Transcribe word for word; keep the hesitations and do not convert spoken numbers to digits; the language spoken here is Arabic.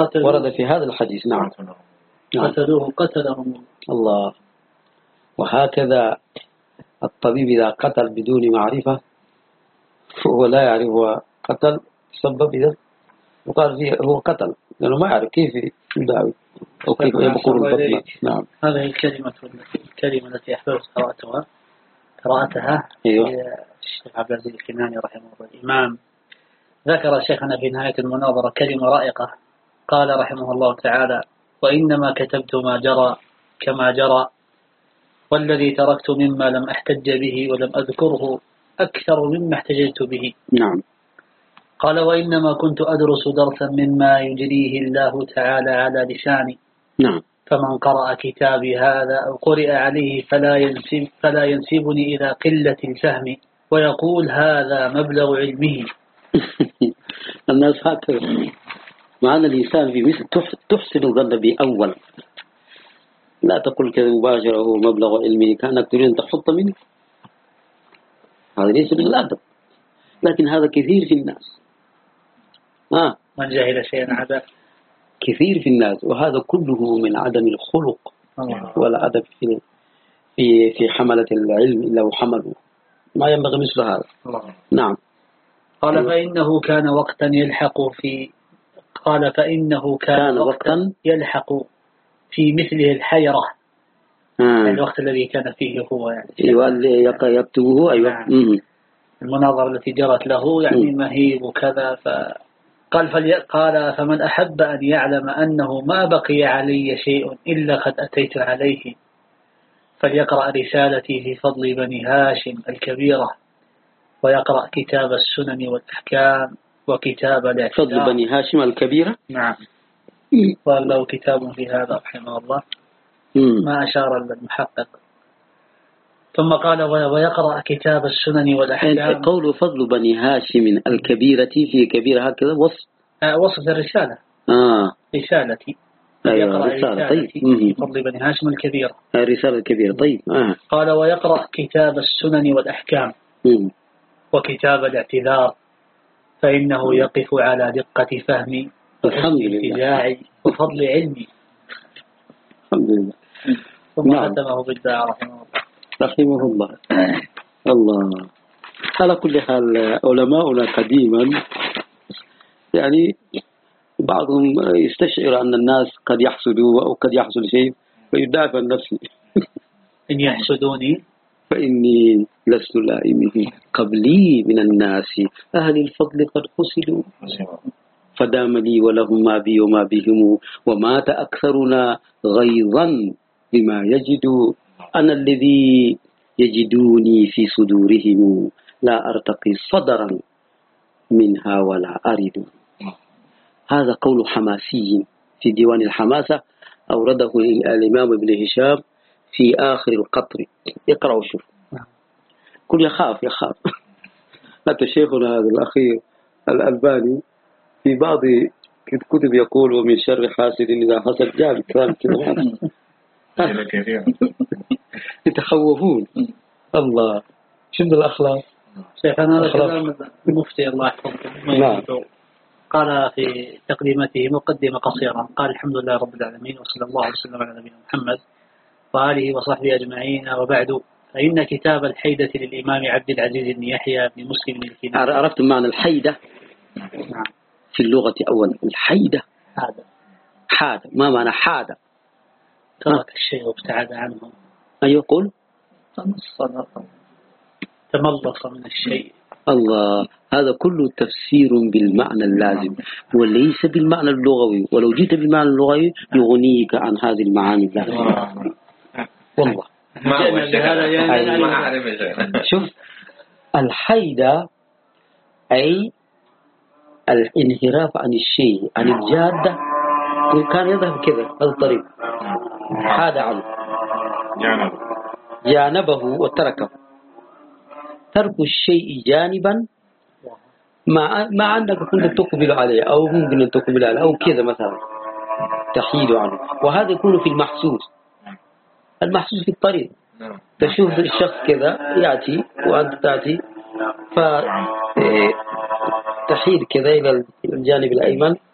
ورد في هذا الحديث. نعم قتلوه قتلهم الله. وهكذا الطبيب إذا قتل بدون معرفة هو لا يعرف هو قتل سبب إذا وقال فيه هو قتل لأنه ما يعرف كيف يداوي أو كيف يبقر البطن. نعم. هذه الكلمة الكلمة التي أحببت قراءتها قراءتها أيوة. الشيخ عبد العزيز الكناني رحمه الله الإمام ذكر شيخنا في نهاية المناظرة كلمة رائقة قال رحمه الله تعالى: وإنما كتبت ما جرى كما جرى والذي تركت مما لم أحتج به ولم أذكره أكثر مما احتججت به. نعم. قال: وإنما كنت أدرس درسا مما يجريه الله تعالى على لساني. نعم. فمن قرأ كتابي هذا أو قرئ عليه فلا ينسب فلا ينسبني إلى قلة الفهم ويقول هذا مبلغ علمه. الناس هكذا معنى الإنسان في مثل تحسن الظن بأول لا تقول كذا مباشرة هو مبلغ علمه كأنك تريد أن تحط منه. هذا ليس من الأدب لكن هذا كثير في الناس. آه. من جهل شيئا عدا كثير في الناس وهذا كله من عدم الخلق الله. ولا أدب في في في حملة العلم إلا وحملوا ما ينبغي مثل هذا. الله. نعم. قال فإنه كان وقتا يلحق في قال فإنه كان, كان وقتا يلحق في مثله الحيرة. آه. الوقت الذي كان فيه هو يعني يكتبه. أيوة. نعم. المناظرة التي جرت له يعني مهيب وكذا. فقال فلي... قال فمن أحب أن يعلم أنه ما بقي علي شيء إلا قد أتيت عليه فليقرأ رسالتي في فضل بني هاشم الكبيرة ويقرأ كتاب السنن والأحكام وكتاب الاعتذار. فضل بني هاشم الكبيرة. نعم. قال له كتاب في هذا رحمه الله ما أشار المحقق. ثم قال ويقرأ كتاب السنن والأحكام. قول فضل بني هاشم الكبيرة في كبيرة هكذا وصف آه وصف الرسالة. آه. رسالتي. أيوة. يقرأ رسالة. رسالتي طيب. في فضل بني هاشم الكبيرة. الرسالة الكبيرة. طيب. آه. قال ويقرأ كتاب السنن والأحكام مم. وكتاب الاعتذار فإنه يقف على دقة فهمي الحمد لله وفضل علمي. الحمد لله. ثم ختمه بالدعاء رحمه الله. رحمه الله. الله. على كل حال علماؤنا قديما يعني بعضهم يستشعر أن الناس قد يحسدوا أو قد يحصل شيء فيدافع عن نفسه. إن يحسدوني فإني لست لائمه قبلي من الناس أهل الفضل قد حسدوا فدام لي ولهم ما بي وما بهم ومات أكثرنا غيظا بما يجدوا أنا الذي يجدوني في صدورهم لا أرتقي صدرا منها ولا أرد. هذا قول حماسي في ديوان الحماسة أورده الإمام ابن هشام في آخر القطر. يقرأ وشوف كل يخاف يخاف. حتى شيخنا هذا الأخير الألباني في بعض كتب يقول ومن شر حاسد إذا حسد جاب كلام كده يتخوفون. الله شد الأخلاق. شيخنا هذا كلام المفتي الله يحفظه. نعم. قال في تقديمته مقدمة قصيرة قال الحمد لله رب العالمين وصلى الله وسلم على نبينا محمد وآله وصحبه أجمعين وبعد فإن كتاب الحيدة للإمام عبد العزيز بن يحيى بن مسلم الكناني. عرفت معنى الحيدة؟ نعم. في اللغة أولا الحيدة حادة. حادة. ما معنى حادة؟ ترك الشيء وابتعد عنه. أيوة قول تملص من الشيء. الله. هذا كله تفسير بالمعنى اللازم وليس بالمعنى اللغوي ولو جيت بالمعنى اللغوي يغنيك عن هذه المعاني اللازمة والله. ما أعرف شوف الحيدة أي الانحراف عن الشيء عن الجادة كان يذهب كذا هذا الطريق حاد عنه جانبه وتركه. ترك الشيء جانبا مع مع أنك كنت تقبل عليه أو ممكن أن تقبل عليه أو كذا مثلا تحيد عنه. وهذا يكون في المحسوس. المحسوس في الطريق تشوف الشخص كذا يأتي وأنت تأتي فتحيد كذا إلى الجانب الأيمن